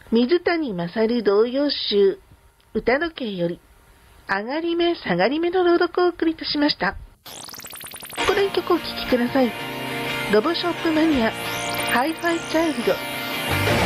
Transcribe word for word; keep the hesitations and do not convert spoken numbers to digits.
水谷勝童謡集歌時計より上がり目下がり目の朗読をお送りいたしました。ここで一曲お聴きください。ロボショップマニアハイファイチャイルド。